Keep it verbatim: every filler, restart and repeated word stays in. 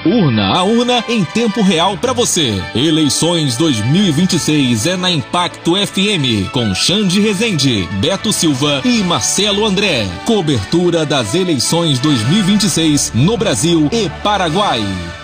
Urna a urna em tempo real para você. Eleições dois mil e vinte e seis é na Impacto F M, com Xande Rezende, Beto Silva e Marcelo André. Cobertura das eleições dois mil e vinte e seis no Brasil e Paraguai.